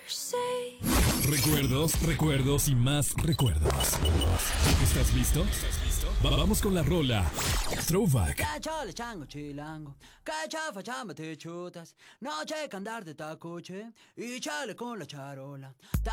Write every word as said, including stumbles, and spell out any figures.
Recuerdos, recuerdos y más recuerdos. ¿Estás listo? Va- vamos con la rola Throwback. Que chole chango chilango, que chafa chamba te chutas, noche que andar de tacoche y chale con la charola.